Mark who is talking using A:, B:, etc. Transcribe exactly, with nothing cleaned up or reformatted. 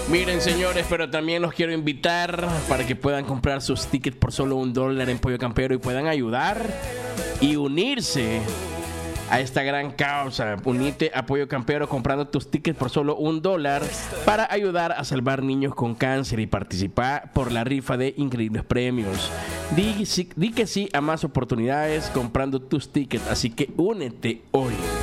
A: Miren, señores, pero también los quiero invitar para que puedan comprar sus tickets por solo un dólar en Pollo Campero y puedan ayudar y unirse a esta gran causa. Unite a Pollo Campero comprando tus tickets por solo un dólar para ayudar a salvar niños con cáncer y participar por la rifa de increíbles premios. Di, di que sí a más oportunidades comprando tus tickets, así que únete hoy.